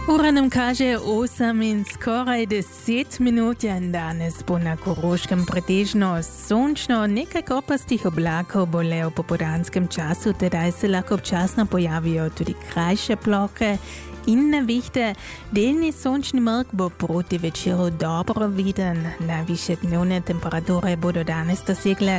Ura nam kaže 8 in skoraj 10 minut je danes bo na Koroškem pretežno sončno, nekaj kopastih oblakov bo le v popoldanskem času, tedaj se lahko občasno pojavijo tudi krajše plohe in nevihte. Delni sončni mrk bo proti večeru dobro viden, najvišje dnevne temperature bodo danes dosegle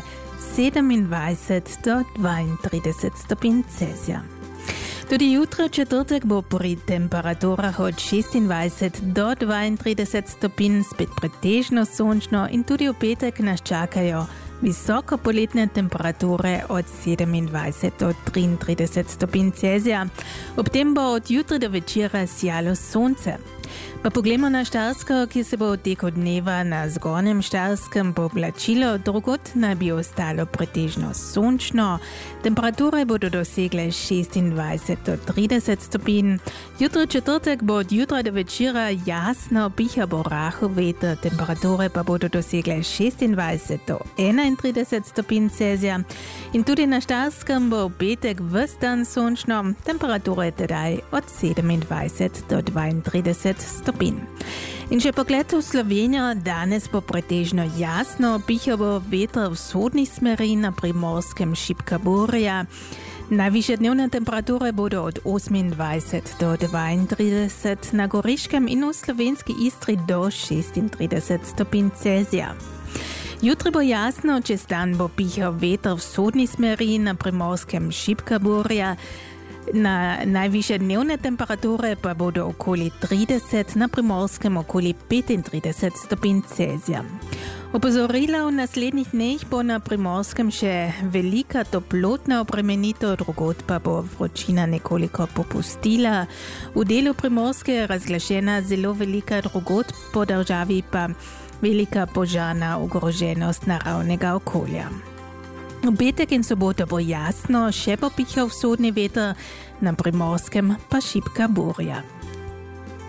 27 do 32 stopinj Celzija. Tudi jutro četrtek bo pri temperaturah od 26 do 32 stopinj spet pretežno sončno in tudi v petek nas čakajo visoko poletne temperature od 27 do 33 stopinj Celzija. Ob tem bo od jutra do večera sijalo sonce. Pa poglejmo na Štajersko, ki se bo v teku dneva na zgornjem Štajerskem pooblačilo, drugod naj bi ostalo pretežno sončno. Temperature bodo dosegle 26 do 30 stopinj. Jutro četrtek bo od jutra do večera jasno, piha bo rahel veter, temperature pa bodo dosegle 26 do 31 stopinj Celzija. In tudi na Štajerskem bo v petek ves dan sončno, temperature tedaj od 27 do 32 stopinj. In še pogled v Slovenijo, danes bo pretežno jasno, pihal bo veter v vzhodni smeri, na Primorskem šibka burja. Najvišje dnevne temperature bodo od 28 do 32, na Goriškem in v slovenski Istri do 36 stopinj Celzija. Jutri bo jasno, čez dan bo pihal veter v vzhodni smeri, na Primorskem šibka burja. Na najvišje dnevne temperature pa bodo okoli 30, na Primorskem okoli 35 stopinj Celzija. Opozorila v naslednjih dneh bo na Primorskem še velika toplotna obremenitev, drugod pa bo vročina nekoliko popustila. V delu Primorske je razglašena zelo velika, drugod po državi pa velika požarna ogroženost naravnega okolja. V petek in soboto bo jasno, še bo pihal vzhodni veter, na Primorskem pa šibka burja.